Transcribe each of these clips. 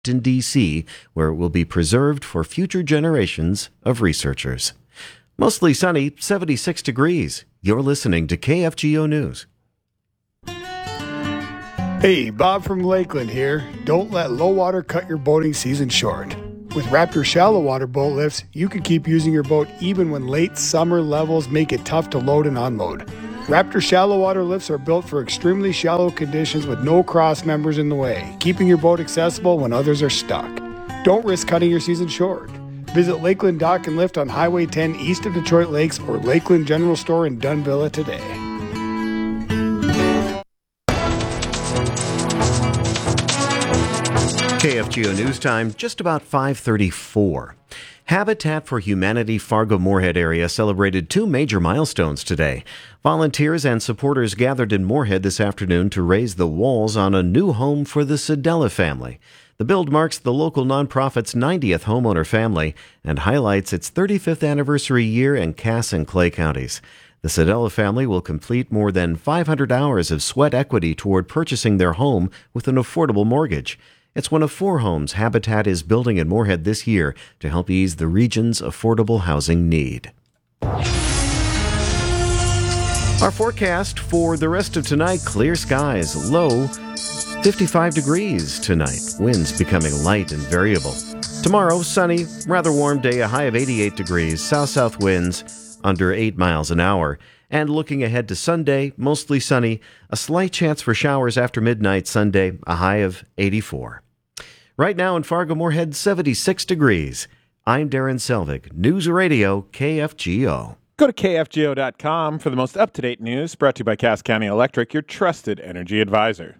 D.C., where it will be preserved for future generations of researchers. Mostly sunny, 76 degrees. You're listening to KFGO News. Hey, Bob from Lakeland here. Don't let low water cut your boating season short. With Raptor shallow water boat lifts, you can keep using your boat even when late summer levels make it tough to load and unload. Raptor shallow water lifts are built for extremely shallow conditions with no cross members in the way, keeping your boat accessible when others are stuck. Don't risk cutting your season short. Visit Lakeland Dock and Lift on Highway 10 east of Detroit Lakes or Lakeland General Store in Dunvilla today. KFGO News Time, just about 5:34. Habitat for Humanity Fargo-Moorhead area celebrated two major milestones today. Volunteers and supporters gathered in Moorhead this afternoon to raise the walls on a new home for the Sedella family. The build marks the local nonprofit's 90th homeowner family and highlights its 35th anniversary year in Cass and Clay counties. The Sedella family will complete more than 500 hours of sweat equity toward purchasing their home with an affordable mortgage. It's one of 4 homes Habitat is building in Moorhead this year to help ease the region's affordable housing need. Our forecast for the rest of tonight, clear skies, low 55 degrees tonight. Winds becoming light and variable. Tomorrow, sunny, rather warm day, a high of 88 degrees, south-south winds under 8 miles an hour. And looking ahead to Sunday, mostly sunny, a slight chance for showers after midnight Sunday, a high of 84. Right now in Fargo-Moorhead, 76 degrees. I'm Darren Selvig, News Radio KFGO. Go to KFGO.com for the most up-to-date news, brought to you by Cass County Electric, your trusted energy advisor.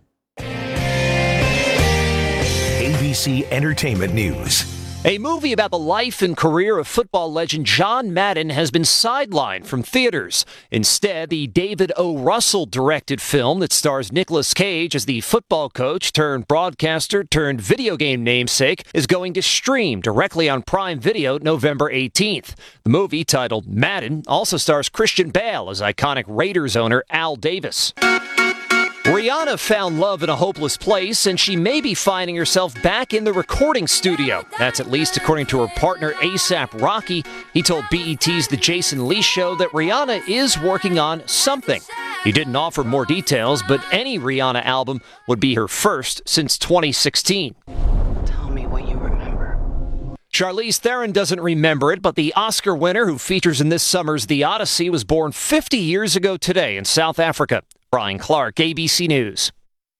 ABC Entertainment News. A movie about the life and career of football legend John Madden has been sidelined from theaters. Instead, the David O. Russell directed film that stars Nicolas Cage as the football coach turned broadcaster turned video game namesake is going to stream directly on Prime Video November 18th. The movie, titled Madden, also stars Christian Bale as iconic Raiders owner Al Davis. Rihanna found love in a hopeless place, and she may be finding herself back in the recording studio. That's at least according to her partner A$AP Rocky. He told BET's The Jason Lee Show that Rihanna is working on something. He didn't offer more details, but any Rihanna album would be her first since 2016. Tell me what you remember. Charlize Theron doesn't remember it, but the Oscar winner who features in this summer's The Odyssey was born 50 years ago today in South Africa. Brian Clark, ABC News.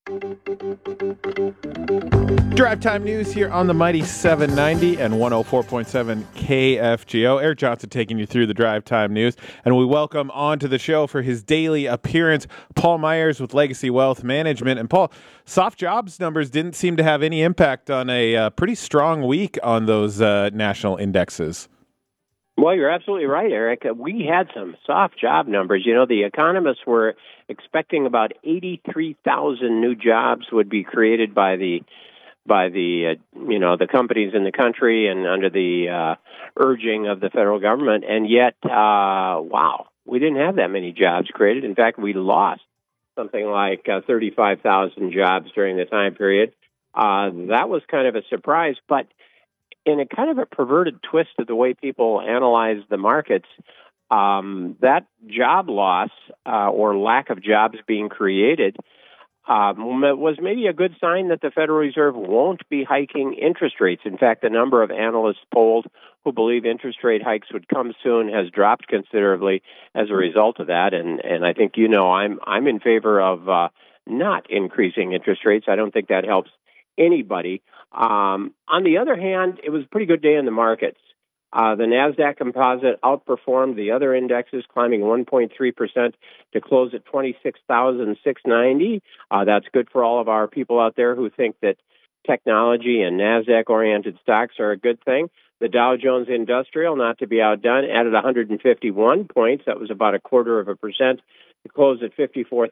Drive Time News here on the mighty 790 and 104.7 KFGO. Eric Johnson taking you through the Drive Time News. And we welcome onto the show for his daily appearance, Paul Myers with Legacy Wealth Management. And Paul, soft jobs numbers didn't seem to have any impact on a pretty strong week on those national indexes. Well, you're absolutely right, Eric. We had some soft job numbers. You know, the economists were expecting about 83,000 new jobs would be created by the companies in the country and under the urging of the federal government. And yet, wow, we didn't have that many jobs created. In fact, we lost something like 35,000 jobs during the time period. That was kind of a surprise, but in a kind of a perverted twist of the way people analyze the markets, that job loss or lack of jobs being created was maybe a good sign that the Federal Reserve won't be hiking interest rates. In fact, the number of analysts polled who believe interest rate hikes would come soon has dropped considerably as a result of that. And I think, I'm in favor of not increasing interest rates. I don't think that helps anybody. On the other hand, it was a pretty good day in the markets. The NASDAQ composite outperformed the other indexes, climbing 1.3% to close at 26,690. That's good for all of our people out there who think that technology and NASDAQ-oriented stocks are a good thing. The Dow Jones Industrial, not to be outdone, added 151 points. That was about 0.25% to close at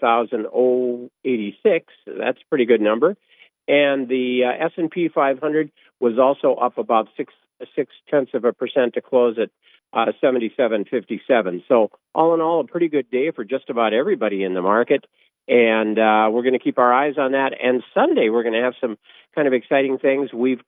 54,086. That's a pretty good number. And the S&P 500 was also up about 0.6% to close at 77.57. So all in all, a pretty good day for just about everybody in the market. And we're going to keep our eyes on that. And Sunday, we're going to have some kind of exciting things. We've